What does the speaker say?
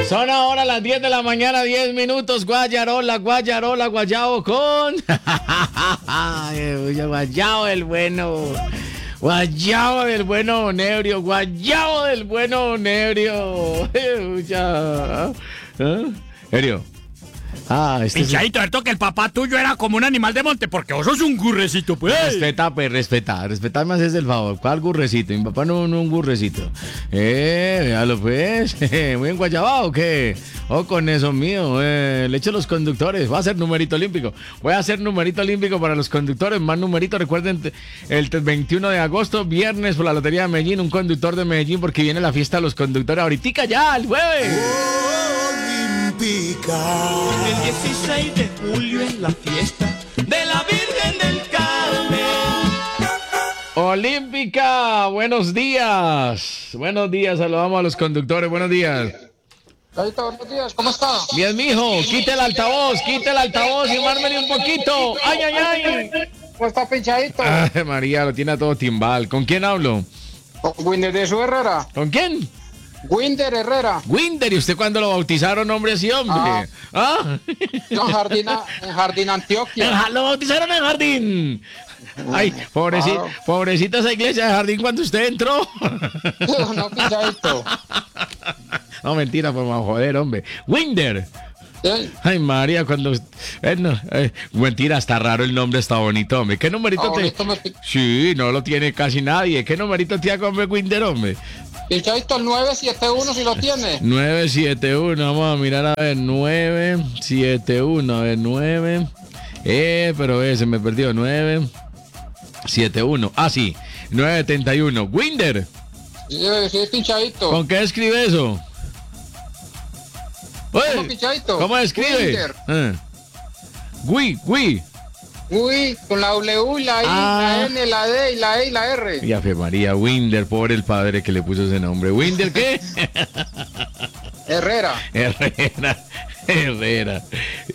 Son ahora las 10 de la mañana, 10 minutos. Guayarola, guayabo con... Guayabo del bueno. Guayabo del bueno Nebrio. Guayabo del bueno Nebrio. Nebrio. Pinchadito, ¿cierto que el papá tuyo era como un animal de monte? Porque vos sos un gurrecito, pues. Respeta más es el favor. ¿Cuál gurrecito? Mi papá no un gurrecito. Véalo pues. Muy enguayabado, ¿o qué? Con eso mío. Le echo los conductores. Voy a hacer numerito olímpico. Para los conductores. Más numerito. Recuerden, el 21 de agosto, viernes, por la Lotería de Medellín, un conductor de Medellín, porque viene la fiesta de los conductores. Ahorita ya, el jueves. El 16 de julio es la fiesta de la Virgen del Carmen. Olímpica, buenos días. Buenos días, saludamos a los conductores, buenos días. Buenos días, ¿cómo está? Bien, mijo, quite el altavoz y mármele un poquito. ¡Ay! ¿Cómo está, pinchadito? Ay, María, lo tiene a todo timbal. ¿Con quién hablo? Con Winder de su Herrera. ¿Con quién? Winder Herrera. Winder, ¿y usted cuándo lo bautizaron, hombre, así, hombre? En Jardín Antioquia. Lo bautizaron en Jardín. Ay, pobrecita esa iglesia de Jardín cuando usted entró. No, pinchadito. No, mentira, pues, joder, hombre. Winder. ¿Sí? Ay, María, cuando... mentira, está raro el nombre, está bonito, hombre. ¿Qué numerito te...? Sí, no lo tiene casi nadie. ¿Qué numerito tiene, hombre, Winder, hombre? Pinchadito, el 971, si lo tiene. 971, vamos a mirar, a ver, 971, a ver, 9... pero se me perdió, 971. Ah, sí, 971. Winder. Sí, pinchadito. ¿Con qué escribe eso? ¿Cómo, pinchadito? ¿Cómo escribe? Gui. Uy, con la W, la I, la N, la D, y la E y la R. Y Ave María, Winder, por el padre que le puso ese nombre. ¿Winder qué? Herrera.